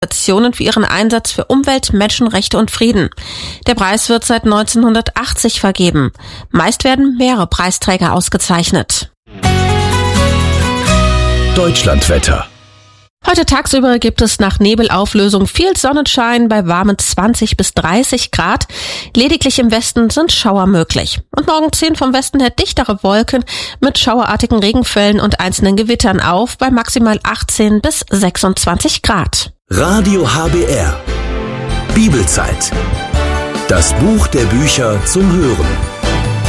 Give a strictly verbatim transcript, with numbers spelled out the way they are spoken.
Nationen für ihren Einsatz für Umwelt, Menschenrechte und Frieden. Der Preis wird seit neunzehnhundertachtzig vergeben. Meist werden mehrere Preisträger ausgezeichnet. Deutschlandwetter. Heute tagsüber gibt es nach Nebelauflösung viel Sonnenschein bei warmen zwanzig bis dreißig Grad. Lediglich im Westen sind Schauer möglich. Und morgen ziehen vom Westen her dichtere Wolken mit schauerartigen Regenfällen und einzelnen Gewittern auf bei maximal achtzehn bis sechsundzwanzig Grad. Radio H B R. Bibelzeit. Das Buch der Bücher zum Hören.